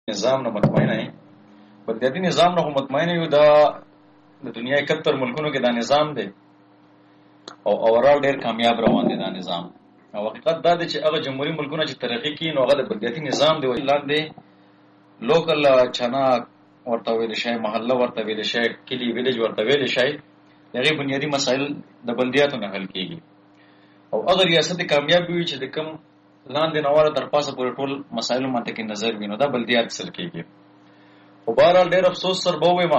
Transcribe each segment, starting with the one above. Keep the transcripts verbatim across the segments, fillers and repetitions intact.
نظام نه مطمئنه یم بلدیاتي نظام نه مطمئنه یو. دا د دنیا اکهتر ملکونو کې دا نظام دی او اورال ډېر کامیاب روان دی دا نظام. او حقیقت دا دی چې هغه جمهوریت ملکونه چې ترقی کوي نو هغه د بلدیاتي نظام دی لاندې لوکل چنا ورته ویل شي، محله ورته ویل شي، کلی ویلج ورته ویل شي. هغه بنیادی مسایل د بلدیاتو نه حل کیږي او هغه ریاست کامیاب وي چې د کوم لاندې نواله تر پاسه پورې ټول مسایل ماته کې نظر وینو دا بلدیات سره کیږي. خو بهرحال ډېر افسوس سره به ووایم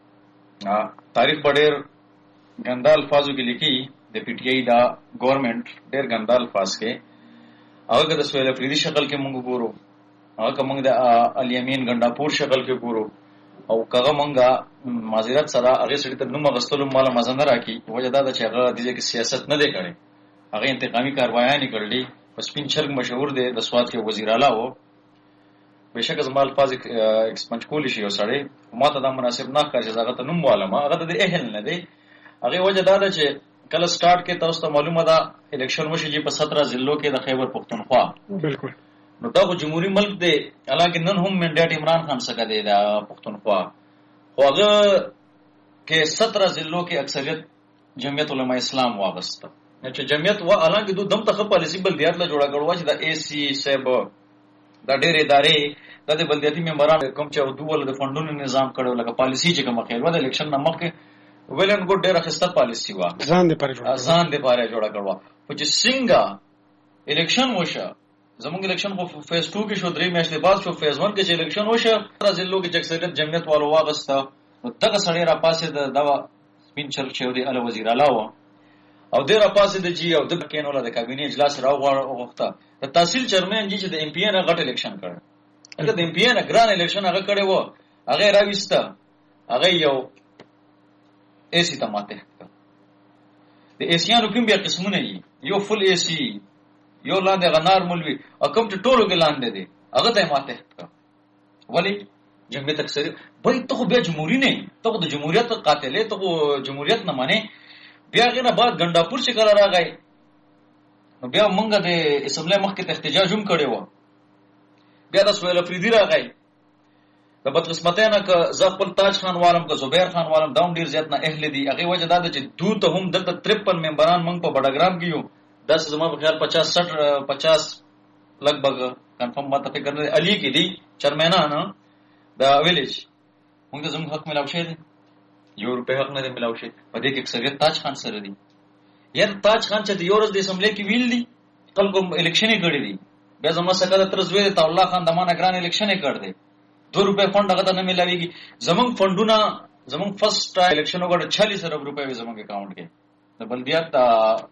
تاریخ به ډېر ګنده الفاظو کې لیکي د پی ټی آی دا ګورنمنټ ډېر ګنده الفاظ کې هغه که د سهیل افریدي شکل کې موږ ګورو، هغه که موږ د الیمین ګنډاپور شکل کې ګورو او کغه مونږه معذرت سره هغه سړي ته نوم غستلو مال مزه نه راکې. وجه دا ده چې هغه د دې کې سیاست نه دی کړی، هغه انتقامي کاروایانې کړلې. په سپین چرګ مشهور دی د سواد کې وزیر اعلی و. بهشکه زما الفاظ ایکسپنج کولی شي یو سړی ما ته دا مناسب نه ښکاري چې هغه ته نوم والم، هغه د اهل نه دی. هغې وجه دا ده چې کله سټارټ کې تاسو ته معلومه ده الیکشن وشي چې په ستره ضلعو کې د خیبر پښتونخوا بالکل نو دا خو جمهوریت ملک دی، حالانکه نن هم منډیټ عمران خان څخه دی د پښتونخوا، خو هغه کې ستره ضلعو کې اکثریت جمعیت علماء اسلام واغسته. چې جمعیت و حالانکه دو دم ته پالیسی بلدیات له جوړه کړو چې د ای سی صاحب دا ډېر ادارې د بلدیاتي ممبران کوم چې دوه د فندونو نظام کړو لکه پالیسی چې کوم خیر و د الیکشن نه مخکې ویلن ګو ډېر اخسته پالیسی و ځان دې پاره جوړه ځان دې پاره جوړه کړو. خو چې څنګه الیکشن وشه زمونږ الیکشن خو فیز ټو کې شو، درې میاشتې بعد شو فیز ون کې چې الیکشن وشه تر ضلعو کې چې اکثریت جمعیت والو واغسته نو دغه سړی را پاسې د دوا سپین چرګ چې دی ال وزیر اعلی و او ډېر پاسې د جی او د کینوله د کابینې اجلاس راوغوښته د تحصیل چیرمن جی چې د ایم پی ان غټ الیکشن کړ. هغه د ایم پی ان ګران الیکشن هغه کړی و، هغه راويسته، هغه یو ایسی ته ماته د ایسیانو کوم بیا قسمونه دي، یو فل ایسی یو لاندې غنار مولوي او کوم چې ټولو کې لاندې دي هغه ته ماته ولی جمعیت اکثر وای ته خو بیا جمهوریت نه، ته خو د جمهوریت قاتلې، ته خو جمهوریت نه مانی. بیا غینه بعد ګنډاپور چې کله راغی نو بیا مونږ د اسمبلی مخکې ته احتجاج هم کړی و. بیا د سهیل افریدي راغی د بدقسمتۍ نه که زه خپل تاج خان والم که زبیر خان والم دا هم ډېر زیات نه اهل دي. هغې وجه دا ده چې دو ته هم دلته ترپن ممبران مونږ په بډګرام کې یو، داسې زما په خیال پچاس سټ پچاس لګ بګ کنفرم ماته فکر نه دی علي کې دي چرمینان د ویلیج مونږ ته زموږ حق ملاو شوی دی، یو روپۍ حق نه دی ملاو شوی. په دې کې اکثریت تاج خان سره دي. یار تاج خان چې د یو ورځ د اسمبلی کې ویل دي خلکو الیکشن یې کړی دي، بیا زما څخه د تر زوی د الله خان د مانه ګران الیکشن یې کړ دی، دو روپۍ فند هغه ته نه ملاویږي. زمونږ فندونه زمونږ فرست الیکشن وګړه چالیس ارب روپۍ وي زمونږ اکاونټ کې د بلدیات د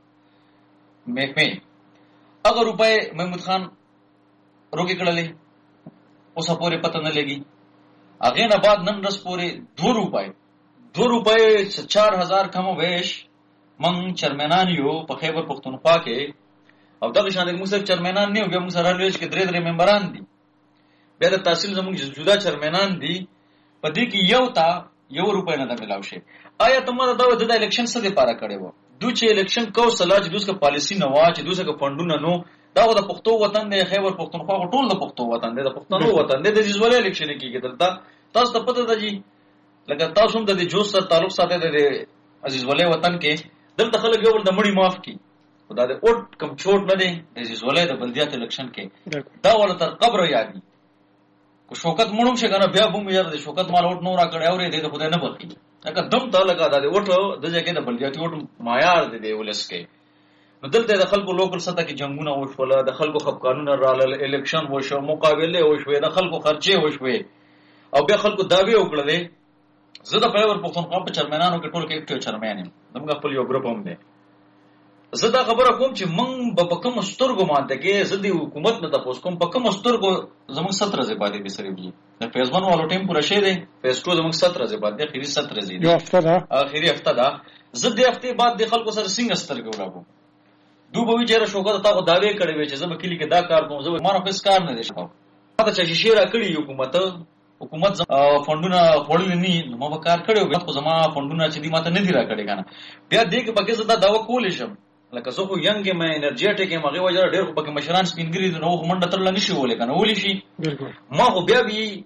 محکمې هغه روپۍ محمود خان روکې کړلې، اوسه پورې پته نه لګي. هغې نه بعد نن ورځ پورې دو روپۍ دو روپۍ چار هزار کم و بیش من چرمنان یو په خیبر پښتونخوا کې او دغه شان موږ صرف چرمنان نه یو، بیا موږ سره لوي چې درې درې ممبران دي، بیا د تحصیل زموږ جدا چرمنان دي. په دې کې یو تا یو روپۍ نه د ملاو شي. آیا ته ما دا د الیکشن څه لپاره کړی و؟ دوی چې الیکشن کو سلا چې دوی پالیسی نه وا چې دوی څنګه فندونه نو دا د پښتو وطن دی، خیبر پښتونخوا ټول د پښتو وطن دی، د پښتنو وطن دی. د دې ځولې الیکشن کېږي دلته تاسو ته پته ده جی لکه تاسو هم د دې جوس سره تعلق ساتي د عزیز ولې وطن کې دلته خلک یو د مړی معاف کی خدا دې اوټ کم چوټ نه دی د عزیز ولې د بلدیات الیکشن کې دا ول تر قبر یادي کو شوکت مړم شي کنه بیا بوم یاد د شوکت مال اوټ نو را کړی اورې دې خدای نه بخي اګه دم ته لگا دا دې اوټ د ځکه د بلدیاتي اوټ معیار دی ولس کې. نو دلته د خلکو لوکل سطح کې جنگونه وشول، د خلکو خپ قانون رالل، الیکشن وشو، مقابله وشوي، د خلکو خرچه وشوي او بیا خلکو داوی وکړلې. زه د خیبر پښتونخوا په چرمنانو کې ټول کې اکټیو چرمن یم، زموږ خپل یو ګروپ هم دی. زه دا خبره کوم چې موږ په کوم سترګو مانته کې زه د حکومت نه تاسو کوم په کوم سترګو زموږ ستره زبادي دي سره دی د فیز ون والو ټیم پوره شه دی، فیز ټو زموږ ستره زبادي اخیری ستره زیدي یو هفته ده اخیری هفته ده. زه د هفته بعد د خلکو سره څنګه سترګو راغوم دوی به ویچاره شوکت تاسو داوی کړی وي چې زه به کلی کې دا کار کوم، زه به مانو هیڅ کار نه دی شاو پته چې شي را کړی حکومت حکومت فندونه خورل نه نو ما به کار کړو، خو زما فندونه چې دی ماته نه دی را کړی کنه. بیا دې کې پکې زه دا داوا کولې شم لکه زه خو ینګ یم انرژیټیک یم هغې وجه ډېر خو پکې مشران سپینګري دي نو خو منډه ترله نه شي ولی که نه ولی شي ما خو بیا به